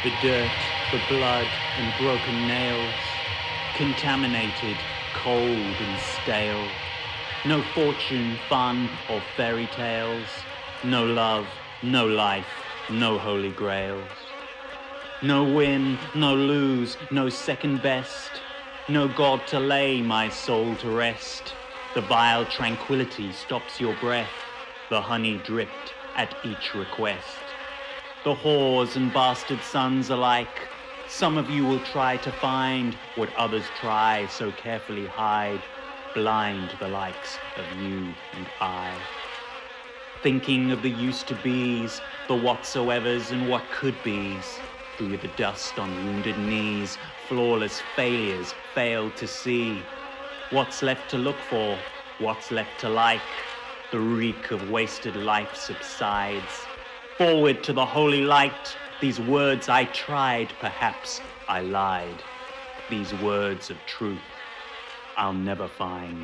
The dirt, the blood and broken nails, contaminated, cold and stale. No fortune, fun or fairy tales, no love, no life, no holy grails. No win, no lose, no second best, no God to lay my soul to rest. The vile tranquility stops your breath, the honey dripped at each request. The whores and bastard sons alike, some of you will try to find what others try so carefully hide, blind the likes of you and I. Thinking of the used to be's, the whatsoevers and what could be's, through the dust on wounded knees, flawless failures fail to see. What's left to look for, what's left to like, the reek of wasted life subsides. Forward to the holy light, these words I tried, perhaps I lied. These words of truth I'll never find.